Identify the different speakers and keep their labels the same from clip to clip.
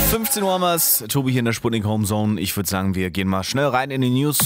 Speaker 1: 15 Uhr haben wir's. Tobi hier in der Sputnik Homezone. Ich würde sagen, wir gehen mal schnell rein in die News.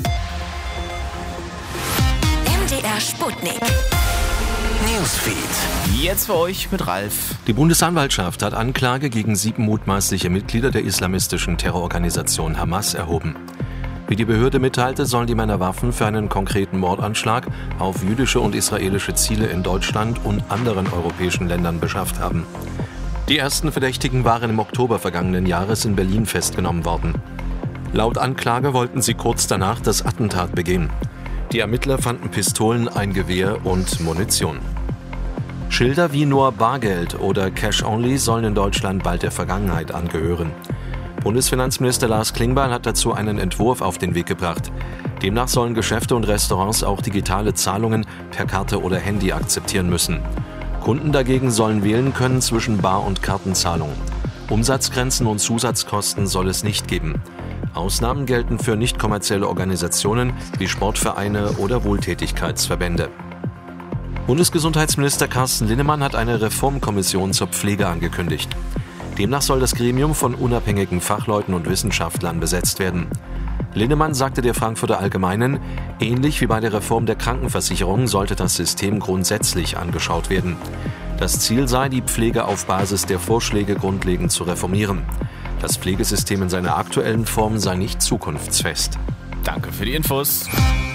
Speaker 2: MDR Sputnik. Newsfeed.
Speaker 1: Jetzt für euch mit Ralf.
Speaker 3: Die Bundesanwaltschaft hat Anklage gegen 7 mutmaßliche Mitglieder der islamistischen Terrororganisation Hamas erhoben. Wie die Behörde mitteilte, sollen die Männer Waffen für einen konkreten Mordanschlag auf jüdische und israelische Ziele in Deutschland und anderen europäischen Ländern beschafft haben. Die ersten Verdächtigen waren im Oktober vergangenen Jahres in Berlin festgenommen worden. Laut Anklage wollten sie kurz danach das Attentat begehen. Die Ermittler fanden Pistolen, ein Gewehr und Munition. Schilder wie nur Bargeld oder Cash Only sollen in Deutschland bald der Vergangenheit angehören. Bundesfinanzminister Lars Klingbeil hat dazu einen Entwurf auf den Weg gebracht. Demnach sollen Geschäfte und Restaurants auch digitale Zahlungen per Karte oder Handy akzeptieren müssen. Kunden dagegen sollen wählen können zwischen Bar- und Kartenzahlung. Umsatzgrenzen und Zusatzkosten soll es nicht geben. Ausnahmen gelten für nicht kommerzielle Organisationen wie Sportvereine oder Wohltätigkeitsverbände. Bundesgesundheitsminister Carsten Linnemann hat eine Reformkommission zur Pflege angekündigt. Demnach soll das Gremium von unabhängigen Fachleuten und Wissenschaftlern besetzt werden. Linnemann sagte der Frankfurter Allgemeinen, ähnlich wie bei der Reform der Krankenversicherung sollte das System grundsätzlich angeschaut werden. Das Ziel sei, die Pflege auf Basis der Vorschläge grundlegend zu reformieren. Das Pflegesystem in seiner aktuellen Form sei nicht zukunftsfest.
Speaker 1: Danke für die Infos.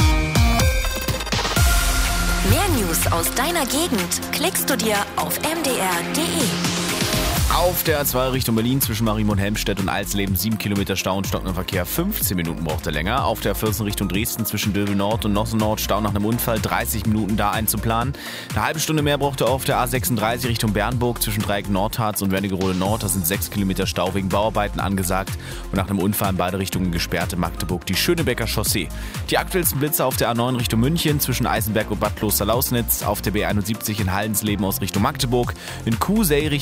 Speaker 2: Mehr News aus deiner Gegend klickst du dir auf mdr.de.
Speaker 1: Auf der A2 Richtung Berlin zwischen Marienburg und Helmstedt und Alsleben 7 Kilometer Stau und stockender Verkehr, 15 Minuten braucht er länger. Auf der A14 Richtung Dresden zwischen Döbel Nord und Nossen Nord Stau nach einem Unfall, 30 Minuten da einzuplanen. Eine halbe Stunde mehr braucht er auf der A36 Richtung Bernburg zwischen Dreieck Nordharz und Wernigerode Nord. Da sind 6 Kilometer Stau wegen Bauarbeiten angesagt und nach einem Unfall in beide Richtungen gesperrte Magdeburg die Schönebecker Chaussee. Die aktuellsten Blitze auf der A9 Richtung München zwischen Eisenberg und Bad Kloster-Lausnitz, auf der B71 in Hallensleben aus Richtung Magdeburg, in Coesay